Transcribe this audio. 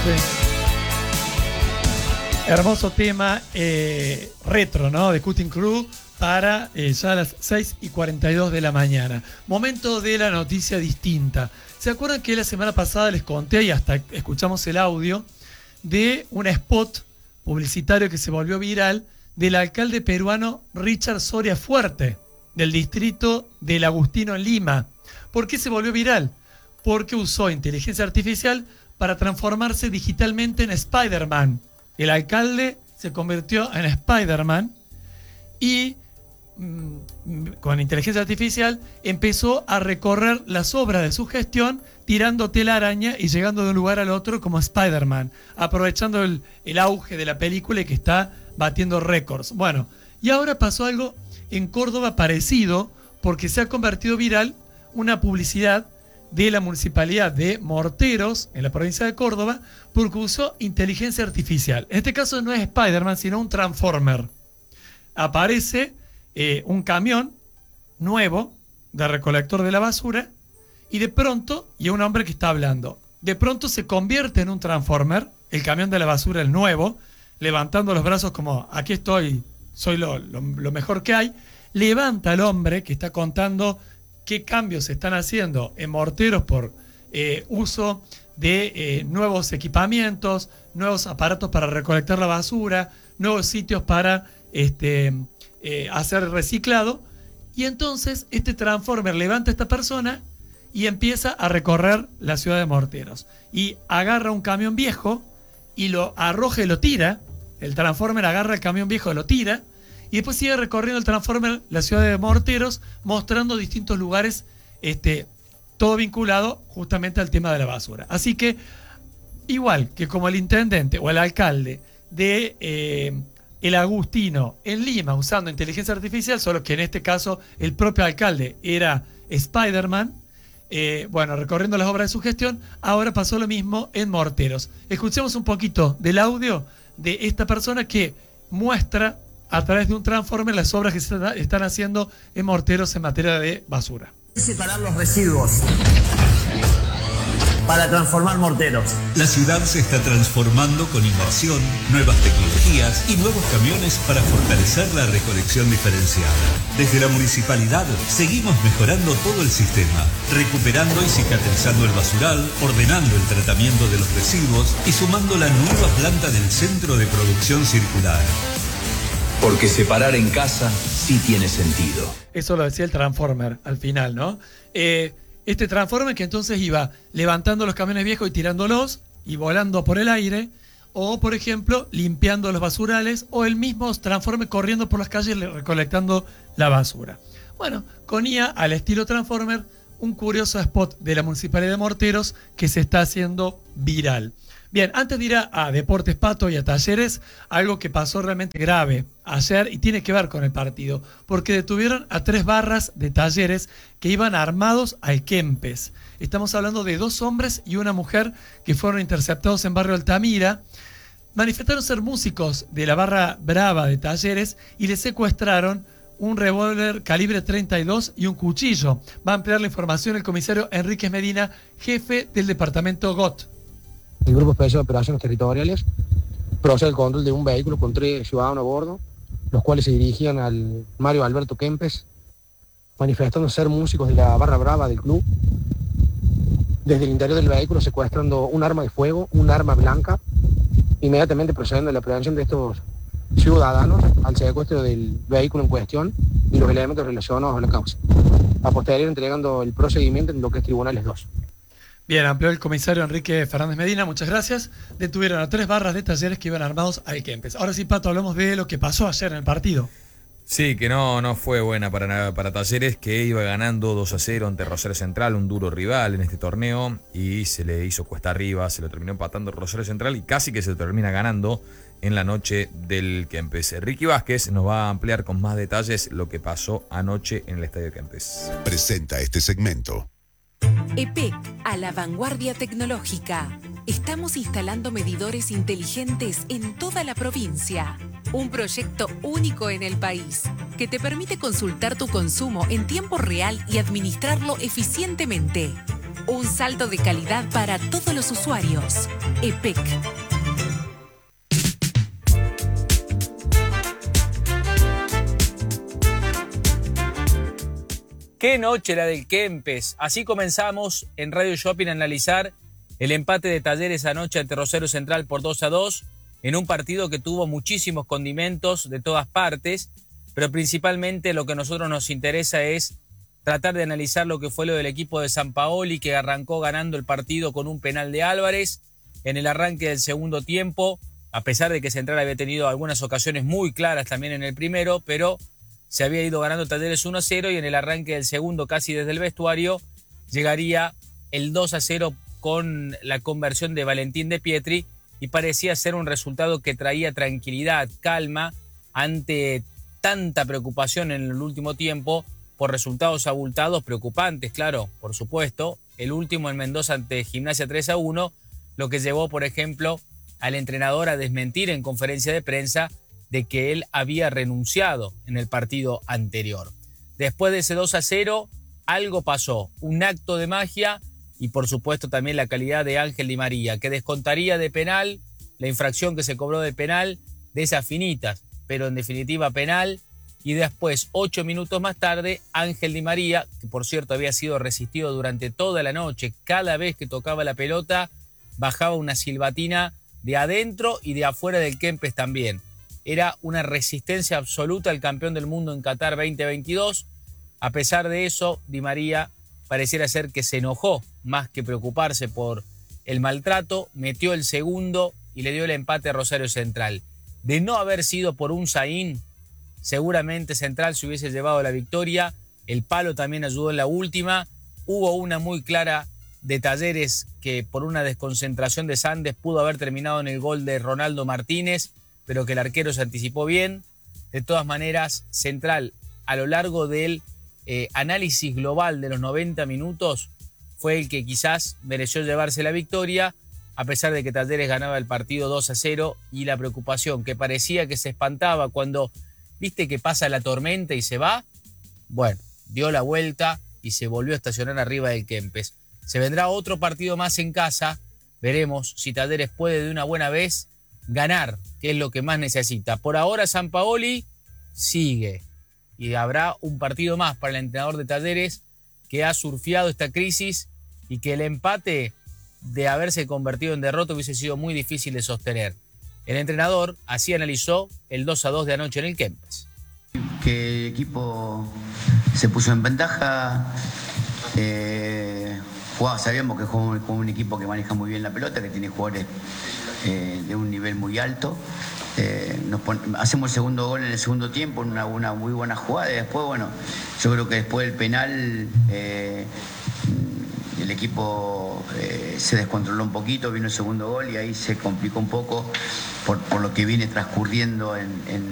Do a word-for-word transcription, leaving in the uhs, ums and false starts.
Sí. Hermoso tema eh, retro, ¿no? De Cutting Crew para eh, ya a las seis y cuarenta y dos de la mañana. Momento de la noticia distinta. ¿Se acuerdan que la semana pasada les conté y hasta escuchamos el audio de un spot publicitario que se volvió viral del alcalde peruano Richard Soria Fuerte, del distrito del Agustino en Lima? ¿Por qué se volvió viral? Porque usó inteligencia artificial para transformarse digitalmente en Spider-Man. El alcalde se convirtió en Spider-Man y mmm, con inteligencia artificial empezó a recorrer las obras de su gestión tirando telaraña y llegando de un lugar al otro como Spider-Man, aprovechando el, el auge de la película y que está batiendo récords. Bueno, y ahora pasó algo en Córdoba parecido, porque se ha convertido viral una publicidad de la municipalidad de Morteros, en la provincia de Córdoba, porque usó inteligencia artificial. En este caso no es Spider-Man, sino un Transformer. Aparece eh, un camión nuevo de recolector de la basura y de pronto, y un hombre que está hablando, de pronto se convierte en un Transformer, el camión de la basura, el nuevo, levantando los brazos como, aquí estoy, soy lo, lo, lo mejor que hay. Levanta al hombre que está contando qué cambios se están haciendo en Morteros por eh, uso de eh, nuevos equipamientos, nuevos aparatos para recolectar la basura, nuevos sitios para este, eh, hacer reciclado. Y entonces este Transformer levanta a esta persona y empieza a recorrer la ciudad de Morteros. Y agarra un camión viejo y lo arroja y lo tira. El Transformer agarra el camión viejo y lo tira. Y después sigue recorriendo el Transformer la ciudad de Morteros, mostrando distintos lugares, este, todo vinculado justamente al tema de la basura. Así que, igual que como el intendente o el alcalde de eh, El Agustino en Lima usando inteligencia artificial, solo que en este caso el propio alcalde era Spider-Man, eh, bueno, recorriendo las obras de su gestión, ahora pasó lo mismo en Morteros. Escuchemos un poquito del audio de esta persona que muestra a través de un Transformer las obras que se están haciendo en Morteros en materia de basura. Separar los residuos para transformar Morteros. La ciudad se está transformando con inversión, nuevas tecnologías y nuevos camiones para fortalecer la recolección diferenciada. Desde la municipalidad seguimos mejorando todo el sistema, recuperando y cicatrizando el basural, ordenando el tratamiento de los residuos y sumando la nueva planta del Centro de Producción Circular. Porque separar en casa sí tiene sentido. Eso lo decía el Transformer al final, ¿no? Eh, este Transformer que entonces iba levantando los camiones viejos y tirándolos y volando por el aire, o por ejemplo limpiando los basurales, o el mismo Transformer corriendo por las calles recolectando la basura. Bueno, con I A al estilo Transformer, un curioso spot de la Municipalidad de Morteros que se está haciendo viral. Bien, antes de ir a, a Deportes Pato y a Talleres, algo que pasó realmente grave ayer y tiene que ver con el partido, porque detuvieron a tres barras de Talleres que iban armados al Kempes. Estamos hablando de dos hombres y una mujer que fueron interceptados en Barrio Altamira. Manifestaron ser músicos de la barra brava de Talleres y les secuestraron un revólver calibre treinta y dos y un cuchillo. Va a ampliar la información el comisario Enríquez Medina, jefe del departamento G O T. El Grupo Especial de Operaciones Territoriales procede al control de un vehículo con tres ciudadanos a bordo, los cuales se dirigían al Mario Alberto Kempes, manifestando ser músicos de la barra brava del club. Desde el interior del vehículo secuestrando un arma de fuego, un arma blanca, inmediatamente procediendo a la prevención de estos ciudadanos al secuestro del vehículo en cuestión y los elementos relacionados a la causa. A posteriori entregando el procedimiento en lo que es Tribunales dos. Bien, amplió el comisario Enrique Fernández Medina, muchas gracias. Detuvieron a tres barras de Talleres que iban armados al Kempes. Ahora sí, Pato, hablamos de lo que pasó ayer en el partido. Sí, que no, no fue buena para, para Talleres, que iba ganando dos a cero ante Rosario Central, un duro rival en este torneo, y se le hizo cuesta arriba, se lo terminó empatando Rosario Central y casi que se termina ganando en la noche del Kempes. Ricky Vázquez nos va a ampliar con más detalles lo que pasó anoche en el Estadio Kempes. Presenta este segmento. E P E C, a la vanguardia tecnológica. Estamos instalando medidores inteligentes en toda la provincia. Un proyecto único en el país que te permite consultar tu consumo en tiempo real y administrarlo eficientemente. Un salto de calidad para todos los usuarios. E P E C. Qué noche la del Kempes. Así comenzamos en Radio Shopping a analizar el empate de Talleres anoche ante Rosario Central por dos a dos, en un partido que tuvo muchísimos condimentos de todas partes, pero principalmente lo que a nosotros nos interesa es tratar de analizar lo que fue lo del equipo de Sampaoli, que arrancó ganando el partido con un penal de Álvarez en el arranque del segundo tiempo, a pesar de que Central había tenido algunas ocasiones muy claras también en el primero, pero se había ido ganando Talleres uno a cero y en el arranque del segundo, casi desde el vestuario, llegaría el dos a cero con la conversión de Valentín de Pietri y parecía ser un resultado que traía tranquilidad, calma, ante tanta preocupación en el último tiempo por resultados abultados, preocupantes, claro, por supuesto. El último en Mendoza ante Gimnasia tres a uno, lo que llevó, por ejemplo, al entrenador a desmentir en conferencia de prensa de que él había renunciado en el partido anterior. Después de ese dos a cero, algo pasó, un acto de magia y por supuesto también la calidad de Ángel Di María, que descontaría de penal la infracción que se cobró de penal de esas finitas, pero en definitiva penal, y después, ocho minutos más tarde, Ángel Di María, que por cierto había sido resistido durante toda la noche, cada vez que tocaba la pelota, bajaba una silbatina de adentro y de afuera del Kempes también. Era una resistencia absoluta al campeón del mundo en Qatar veinte veintidós. A pesar de eso, Di María pareciera ser que se enojó más que preocuparse por el maltrato, metió el segundo y le dio el empate a Rosario Central. De no haber sido por un Zain, seguramente Central se hubiese llevado la victoria. El palo también ayudó en la última. Hubo una muy clara de Talleres que por una desconcentración de Sandes pudo haber terminado en el gol de Ronaldo Martínez, pero que el arquero se anticipó bien. De todas maneras, Central, a lo largo del eh, análisis global de los noventa minutos, fue el que quizás mereció llevarse la victoria, a pesar de que Talleres ganaba el partido dos a cero y la preocupación que parecía que se espantaba cuando, viste que pasa la tormenta y se va, bueno, dio la vuelta y se volvió a estacionar arriba del Kempes. Se vendrá otro partido más en casa, veremos si Talleres puede de una buena vez ganar, que es lo que más necesita. Por ahora Sampaoli sigue y habrá un partido más para el entrenador de Talleres que ha surfeado esta crisis y que el empate de haberse convertido en derrota hubiese sido muy difícil de sostener. El entrenador así analizó el dos a dos de anoche en el Kempes. Que el equipo se puso en ventaja, eh, jugaba, sabíamos que jugamos con un equipo que maneja muy bien la pelota, que tiene jugadores eh, de un nivel muy alto. Eh, nos pon, hacemos el segundo gol en el segundo tiempo, en una, una muy buena jugada, y después, bueno, yo creo que después del penal eh, el equipo eh, se descontroló un poquito, vino el segundo gol y ahí se complicó un poco por, por lo que viene transcurriendo en, en